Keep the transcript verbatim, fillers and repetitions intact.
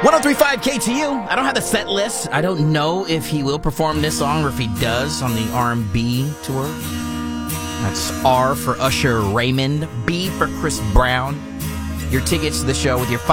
one oh three point five K T U. I don't have the set list. I don't know if he will perform this song or if he does on the R and B tour. That's R for Usher Raymond, B for Chris Brown. Your tickets to the show with your